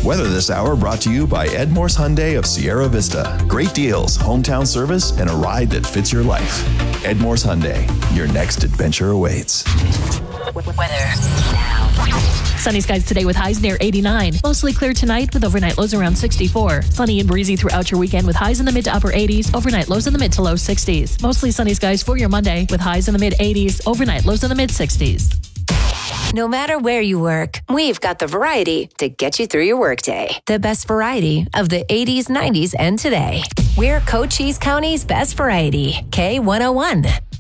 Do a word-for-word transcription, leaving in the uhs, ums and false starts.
Weather this hour brought to you by Edmores Hyundai of Sierra Vista. Great deals, hometown service, and a ride that fits your life. Edmores Hyundai, your next adventure awaits. Weather now. Sunny skies today with highs near eighty-nine. Mostly clear tonight with overnight lows around sixty-four. Sunny and breezy throughout your weekend with highs in the mid to upper eighties. Overnight lows in the mid to low sixties. Mostly sunny skies for your Monday with highs in the mid eighties. Overnight lows in the mid sixties. No matter where you work, we've got the variety to get you through your workday. The best variety of the eighties, nineties, and today. We're Cochise County's best variety. K one oh one.